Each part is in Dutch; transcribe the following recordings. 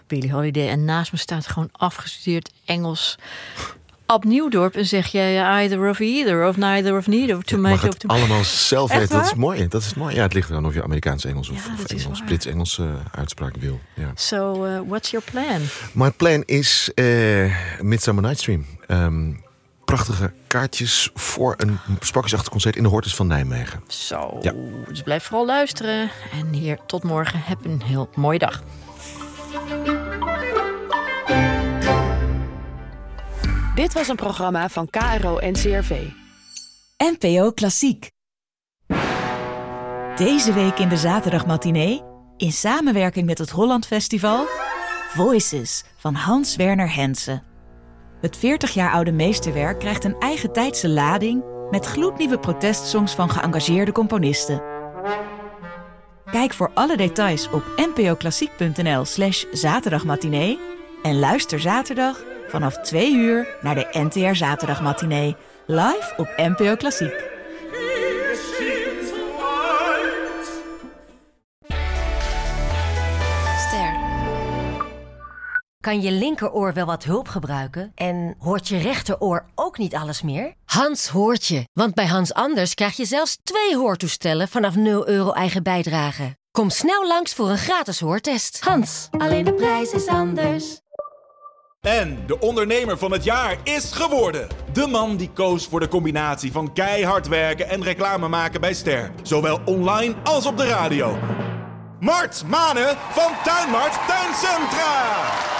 Billie Holiday. En naast me staat gewoon afgestudeerd Engels Ab Nieuwdorp. En zeg jij either of either of neither of neither. Of tomato mag het of tomato. allemaal zelf Echt weten. Dat waar? is mooi. Ja, het ligt eraan of je Amerikaans-Engels of Engels, Brits-Engels uitspraak wil. Ja. So, what's your plan? Mijn plan is Midsummer Night's Dream. Prachtige kaartjes voor een sprookjesachtig concert in de Hortus van Nijmegen. Zo, Ja. dus blijf vooral luisteren. En hier, tot morgen. Heb een heel mooie dag. Dit was een programma van KRO-NCRV. NPO Klassiek. Deze week in de zaterdagmatinee, in samenwerking met het Holland Festival, Voices van Hans Werner Henze. Het 40 jaar oude meesterwerk krijgt een eigen tijdse lading met gloednieuwe protestsongs van geëngageerde componisten. Kijk voor alle details op npoklassiek.nl/zaterdagmatinee en luister zaterdag vanaf 2 uur naar de NTR Zaterdagmatinee, live op NPO Klassiek. Ster. Kan je linkeroor wel wat hulp gebruiken? En hoort je rechteroor ook niet alles meer? Hans hoort je, want bij Hans Anders krijg je zelfs 2 hoortoestellen vanaf €0 eigen bijdrage. Kom snel langs voor een gratis hoortest. Hans, alleen de prijs is anders. En de ondernemer van het jaar is geworden. De man die koos voor de combinatie van keihard werken en reclame maken bij Ster. Zowel online als op de radio. Mart Manen van Tuinmart Tuincentra.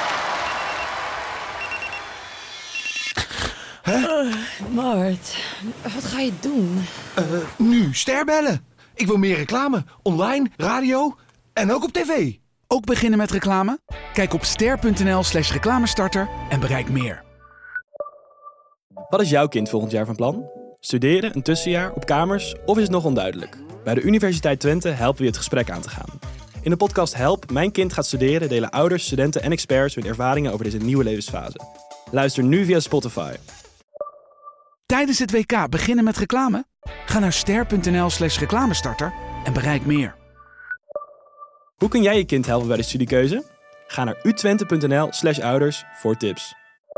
Mart, wat ga je doen? Nu Ster bellen. Ik wil meer reclame. Online, radio en ook op tv. Ook beginnen met reclame? Kijk op ster.nl/reclamestarter en bereik meer. Wat is jouw kind volgend jaar van plan? Studeren, een tussenjaar, op kamers of is het nog onduidelijk? Bij de Universiteit Twente helpen we je het gesprek aan te gaan. In de podcast Help, Mijn Kind gaat studeren delen ouders, studenten en experts hun ervaringen over deze nieuwe levensfase. Luister nu via Spotify. Tijdens het WK beginnen met reclame? Ga naar ster.nl/reclamestarter en bereik meer. Hoe kun jij je kind helpen bij de studiekeuze? Ga naar utwente.nl/ouders voor tips.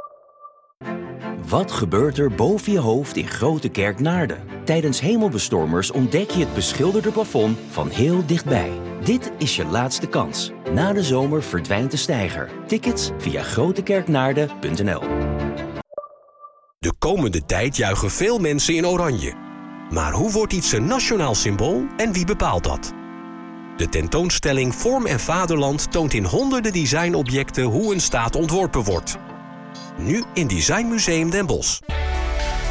Wat gebeurt er boven je hoofd in Grote Kerk Naarden? Tijdens hemelbestormers ontdek je het beschilderde plafond van heel dichtbij. Dit is je laatste kans. Na de zomer verdwijnt de steiger. Tickets via grotekerknaarden.nl. De komende tijd juichen veel mensen in oranje. Maar hoe wordt iets een nationaal symbool en wie bepaalt dat? De tentoonstelling Vorm en Vaderland toont in honderden designobjecten hoe een staat ontworpen wordt. Nu in Design Museum Den Bosch.